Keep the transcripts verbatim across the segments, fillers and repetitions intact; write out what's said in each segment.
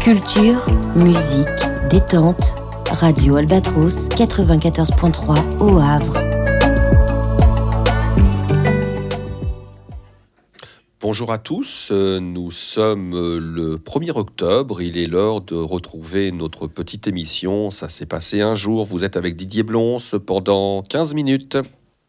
Culture, musique, détente. Radio Albatros quatre-vingt-quatorze virgule trois au Havre. Bonjour à tous, nous sommes le premier octobre, il est l'heure de retrouver notre petite émission. Ça s'est passé un jour, vous êtes avec Didier Blons pendant quinze minutes.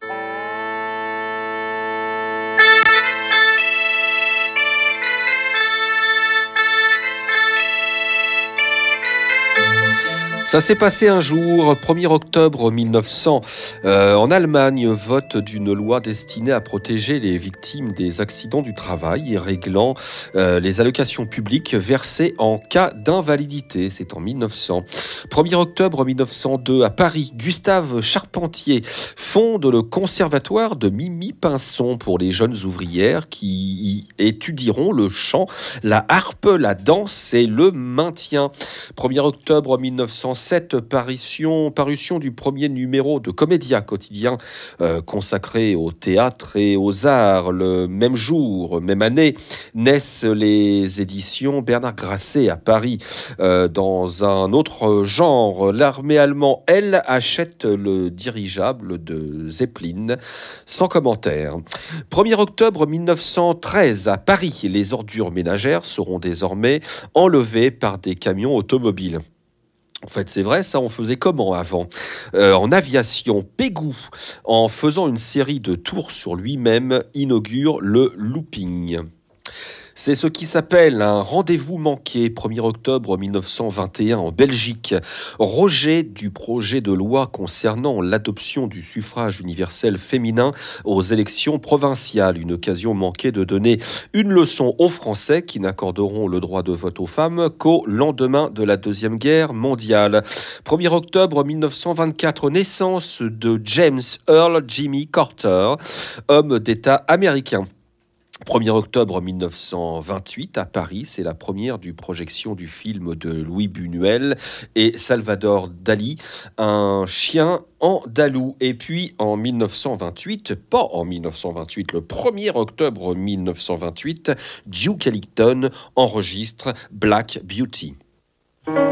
Ça s'est passé un jour, premier octobre mille neuf cents, euh, en Allemagne, vote d'une loi destinée à protéger les victimes des accidents du travail et réglant euh, les allocations publiques versées en cas d'invalidité. C'est en mille neuf cents. premier octobre mille neuf cent deux, à Paris, Gustave Charpentier fonde le conservatoire de Mimi-Pinson pour les jeunes ouvrières qui y étudieront le chant, la harpe, la danse et le maintien. premier octobre mille neuf cent sept, parution, parution du premier numéro de Comédia quotidien euh, consacré au théâtre et aux arts. Le même jour, même année, naissent les éditions Bernard Grasset à Paris. Euh, dans un autre genre, l'armée allemande, elle, achète le dirigeable de Zeppelin. Sans commentaire. premier octobre mille neuf cent treize, à Paris, les ordures ménagères seront désormais enlevées par des camions automobiles. En fait, c'est vrai, ça, on faisait comment avant ? euh, En aviation, Pégou, en faisant une série de tours sur lui-même, inaugure le looping. C'est ce qui s'appelle un rendez-vous manqué, premier octobre mille neuf cent vingt et un en Belgique. Rejet du projet de loi concernant l'adoption du suffrage universel féminin aux élections provinciales. Une occasion manquée de donner une leçon aux Français qui n'accorderont le droit de vote aux femmes qu'au lendemain de la Deuxième Guerre mondiale. premier octobre mille neuf cent vingt-quatre, naissance de James Earl Jimmy Carter, homme d'État américain. premier octobre mille neuf cent vingt-huit, à Paris, c'est la première du projection du film de Louis Buñuel et Salvador Dali, Un chien andalou. Et puis en mille neuf cent vingt-huit, pas en mille neuf cent vingt-huit, le premier octobre mille neuf cent vingt-huit, Duke Ellington enregistre Black Beauty.